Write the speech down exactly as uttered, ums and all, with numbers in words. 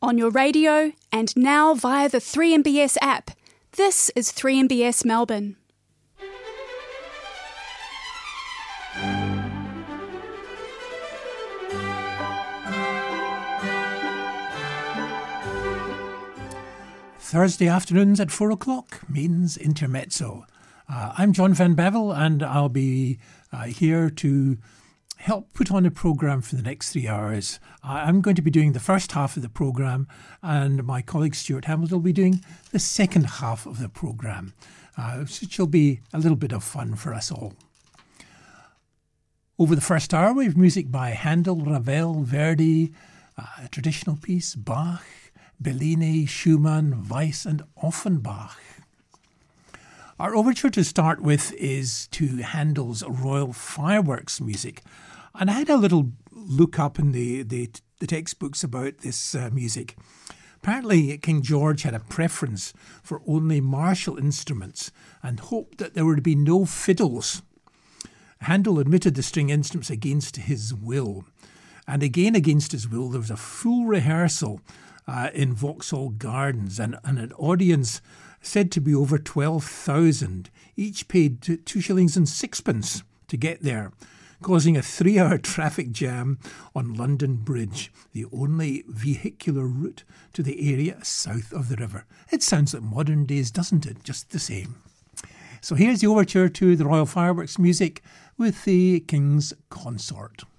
on your radio, and now via the three M B S app. This is three M B S Melbourne. Thursday afternoons at four o'clock means intermezzo. Uh, I'm John Van Bevel, and I'll be uh, here to help put on a programme for the next three hours. I'm going to be doing the first half of the programme, and my colleague Stuart Hamilton will be doing the second half of the programme, uh, which will be a little bit of fun for us all. Over the first hour, we have music by Handel, Ravel, Verdi, uh, a traditional piece, Bach, Bellini, Schumann, Weiss and Offenbach. Our overture to start with is to Handel's Royal Fireworks music. And I had a little look up in the, the, the textbooks about this uh, music. Apparently, King George had a preference for only martial instruments and hoped that there were to be no fiddles. Handel admitted the string instruments against his will. And again against his will, there was a full rehearsal Uh, in Vauxhall Gardens, and, and an audience said to be over twelve thousand. Each paid t- two shillings and sixpence to get there, causing a three-hour traffic jam on London Bridge, the only vehicular route to the area south of the river. It sounds like modern days, doesn't it? Just the same. So here's the overture to the Royal Fireworks music with the King's Consort.